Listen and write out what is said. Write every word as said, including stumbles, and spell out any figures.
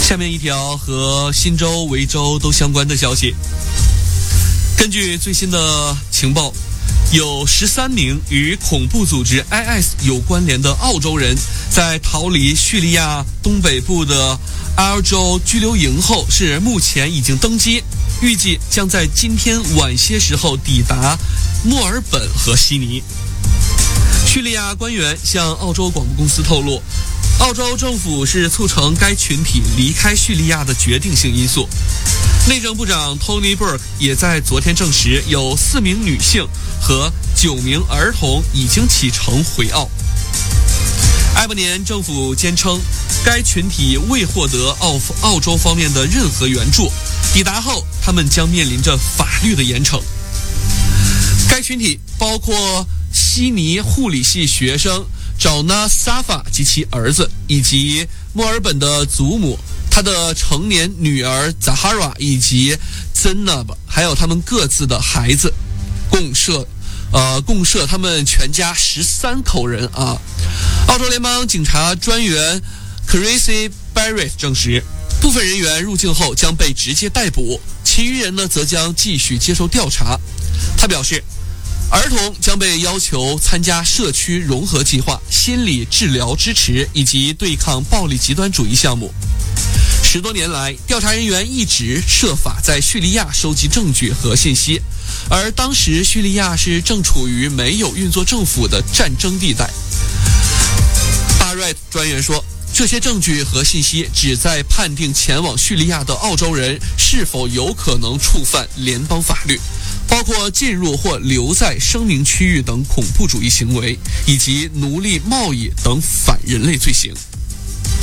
下面一条和新州、维州都相关的消息。根据最新的情报，有十三名与恐怖组织 I S 有关联的澳洲人，在逃离叙利亚东北部的阿尔州拘留营后，是目前已经登机，预计将在今天晚些时候抵达墨尔本和悉尼。叙利亚官员向澳洲广播公司透露，澳洲政府是促成该群体离开叙利亚的决定性因素。内政部长 Tony Burke 也在昨天证实，有四名女性和九名儿童已经启程回澳。埃伯年政府坚称，该群体未获得澳澳洲方面的任何援助，抵达后他们将面临着法律的严惩。该群体包括悉尼护理系学生找纳萨法及其儿子，以及墨尔本的祖母，他的成年女儿 Zahara 以及 Zainab， 还有他们各自的孩子，共设呃共设他们全家十三口人啊。澳洲联邦警察专员 Chrissy Barrett 证实，部分人员入境后将被直接逮捕，其余人呢则将继续接受调查。他表示，儿童将被要求参加社区融合计划、心理治疗支持以及对抗暴力极端主义项目。十多年来，调查人员一直设法在叙利亚收集证据和信息，而当时叙利亚是正处于没有运作政府的战争地带。巴瑞特专员说，这些证据和信息旨在判定前往叙利亚的澳洲人是否有可能触犯联邦法律，包括进入或留在声明区域等恐怖主义行为，以及奴隶贸易等反人类罪行。